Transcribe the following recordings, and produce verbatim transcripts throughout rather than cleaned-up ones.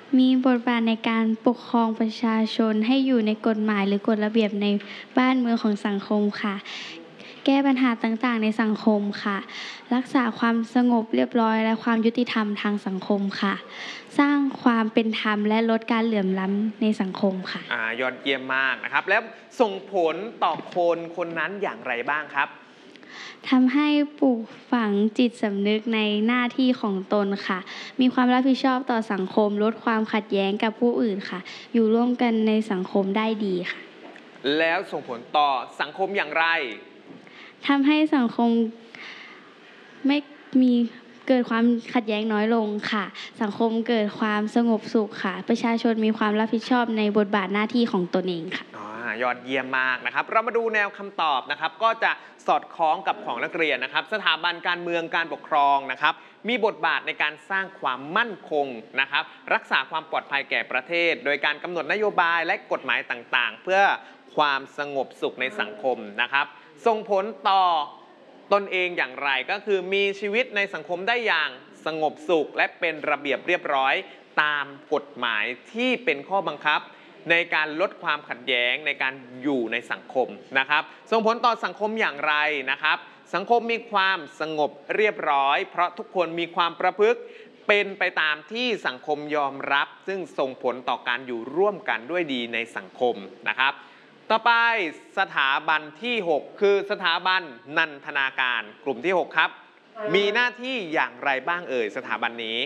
มีบทบาทในการปกครองประชาชนให้อยู่ในกฎหมายหรือกฎระเบียบในบ้านเมืองของสังคมค่ะแก้ปัญหาต่างๆในสังคมค่ะรักษาความสงบเรียบร้อยและความยุติธรรมทางสังคมค่ะสร้างความเป็นธรรมและลดการเหลื่อมล้ำในสังคมค่ะอ่ายอดเยี่ยมมากนะครับแล้วส่งผลต่อคนคนนั้นอย่างไรบ้างครับทำให้ปลูกฝังจิตสำนึกในหน้าที่ของตนค่ะมีความรับผิดชอบต่อสังคมลดความขัดแย้งกับผู้อื่นค่ะอยู่ร่วมกันในสังคมได้ดีค่ะแล้วส่งผลต่อสังคมอย่างไรทำให้สังคมไม่มีเกิดความขัดแย้งน้อยลงค่ะสังคมเกิดความสงบสุขค่ะประชาชนมีความรับผิดชอบในบทบาทหน้าที่ของตนเองค่ะอ๋อยอดเยี่ยมมากนะครับเรามาดูแนวคำตอบนะครับก็จะสอดคล้องกับของนักเรียนนะครับสถาบันการเมืองการปกครองนะครับมีบทบาทในการสร้างความมั่นคงนะครับรักษาความปลอดภัยแก่ประเทศโดยการกำหนดนโยบายและกฎหมายต่างๆเพื่อความสงบสุขในสังคมนะครับส่งผลต่อตนเองอย่างไรก็คือมีชีวิตในสังคมได้อย่างสงบสุขและเป็นระเบียบเรียบร้อยตามกฎหมายที่เป็นข้อบังคับในการลดความขัดแย้งในการอยู่ในสังคมนะครับส่งผลต่อสังคมอย่างไรนะครับสังคมมีความสงบเรียบร้อยเพราะทุกคนมีความประพฤติเป็นไปตามที่สังคมยอมรับซึ่งส่งผลต่อการอยู่ร่วมกันด้วยดีในสังคมนะครับต่อไปสถาบันที่หกคือสถาบันนันทนาการกลุ่มที่หกครับมีหน้าที่อย่างไรบ้างเอ่ยสถาบันนี้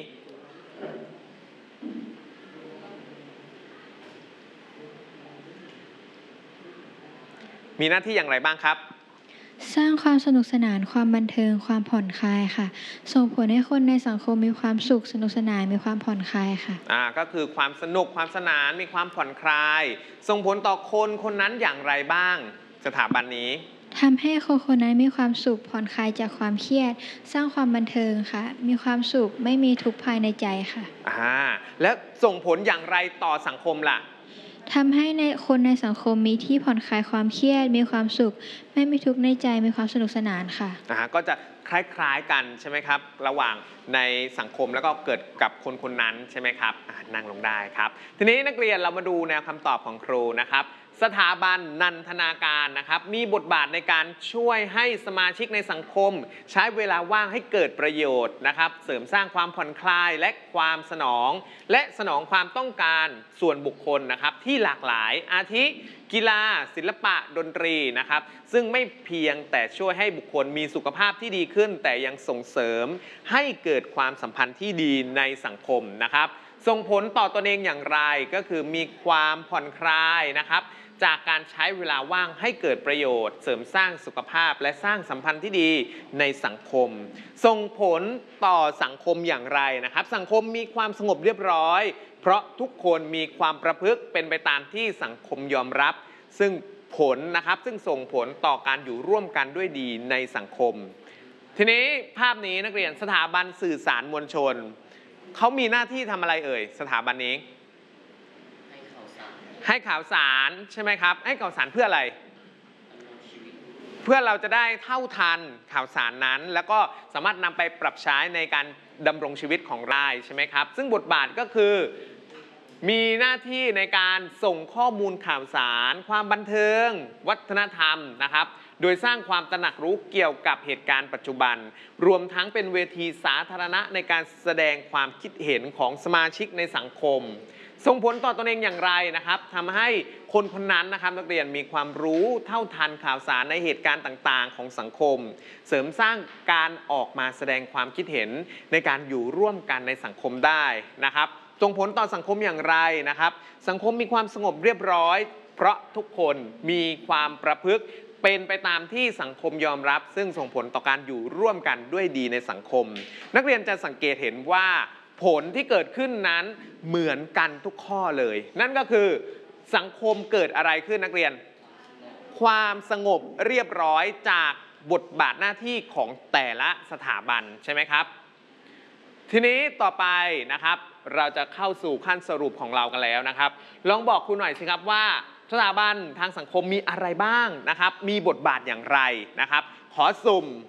มีหน้าที่อย่างไรบ้างครับสร้างความสนุกสนานความบันเทิงความผ่อนคลายค่ะส่งผลให้คนในสังคมมีความสุขสนุกสนานมีความผ่อนคลายค่ะอ่าก็คือความสนุกความสนานมีความผ่อนคลายส่งผลต่อคนคนนั้นอย่างไรบ้างสถาบันนี้ทำให้คนคนนั้นมีความสุขผ่อนคลายจากความเครียดสร้างความบันเทิงค่ะมีความสุขไม่มีทุกข์ภายในใจค่ะอ่าแล้วส่งผลอย่างไรต่อสังคมล่ะทำให้ในคนในสังคมมีที่ผ่อนคลายความเครียดมีความสุขไม่มีทุกข์ในใจมีความสนุกสนานค่ะอ่าก็จะคล้ายๆกันใช่ไหมครับระหว่างในสังคมแล้วก็เกิดกับคนคนนั้นใช่ไหมครับนั่งลงได้ครับทีนี้นักเรียนเรามาดูแนวคำตอบของครูนะครับสถาบันนันทนาการนะครับมีบทบาทในการช่วยให้สมาชิกในสังคมใช้เวลาว่างให้เกิดประโยชน์นะครับเสริมสร้างความผ่อนคลายและความสนองและสนองความต้องการส่วนบุคคลนะครับที่หลากหลายอาทิกีฬาศิลปะดนตรีนะครับซึ่งไม่เพียงแต่ช่วยให้บุคคลมีสุขภาพที่ดีขึ้นแต่ยังส่งเสริมให้เกิดความสัมพันธ์ที่ดีในสังคมนะครับส่งผลต่อตนเองอย่างไรก็คือมีความผ่อนคลายนะครับจากการใช้เวลาว่างให้เกิดประโยชน์เสริมสร้างสุขภาพและสร้างสัมพันธ์ที่ดีในสังคมส่งผลต่อสังคมอย่างไรนะครับสังคมมีความสงบเรียบร้อยเพราะทุกคนมีความประพฤติเป็นไปตามที่สังคมยอมรับซึ่งผลนะครับซึ่งส่งผลต่อการอยู่ร่วมกันด้วยดีในสังคมทีนี้ภาพนี้นักเรียนสถาบันสื่อสารมวลชนเขามีหน้าที่ทำอะไรเอ่ยสถาบันนี้ให้ข่าวสารใช่ไหมครับให้ข่าวสารเพื่ออะไรเพื่อเราจะได้เท่าทันข่าวสารนั้นแล้วก็สามารถนำไปปรับใช้ในการดำรงชีวิตของเราใช่ไหมครับซึ่งบทบาทก็คือมีหน้าที่ในการส่งข้อมูลข่าวสารความบันเทิงวัฒนธรรมนะครับโดยสร้างความตระหนักรู้เกี่ยวกับเหตุการณ์ปัจจุบันรวมทั้งเป็นเวทีสาธารณะในการแสดงความคิดเห็นของสมาชิกในสังคมส่งผลต่อตนเองอย่างไรนะครับทำให้คนคนนั้นนะครับนักเรียนมีความรู้เท่าทันข่าวสารในเหตุการณ์ต่างๆของสังคมเสริมสร้างการออกมาแสดงความคิดเห็นในการอยู่ร่วมกันในสังคมได้นะครับส่งผลต่อสังคมอย่างไรนะครับสังคมมีความสงบเรียบร้อยเพราะทุกคนมีความประพฤติเป็นไปตามที่สังคมยอมรับซึ่งส่งผลต่อการอยู่ร่วมกันด้วยดีในสังคมนักเรียนจะสังเกตเห็นว่าผลที่เกิดขึ้นนั้นเหมือนกันทุกข้อเลยนั่นก็คือสังคมเกิดอะไรขึ้นนักเรียนความสงบเรียบร้อยจากบทบาทหน้าที่ของแต่ละสถาบันใช่ไหมครับทีนี้ต่อไปนะครับเราจะเข้าสู่ขั้นสรุปของเรากันแล้วนะครับลองบอกครูหน่อยสิครับว่าสถาบันทางสังคมมีอะไรบ้างนะครับมีบทบาทอย่างไรนะครับขอสุ่ม